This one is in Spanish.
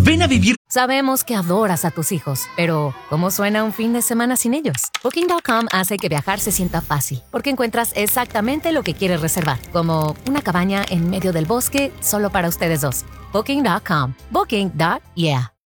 Ven a vivir. Sabemos que adoras a tus hijos, pero ¿cómo suena un fin de semana sin ellos? Booking.com hace que viajar se sienta fácil, porque encuentras exactamente lo que quieres reservar, como una cabaña en medio del bosque solo para ustedes dos. Booking.com. Booking.yeah.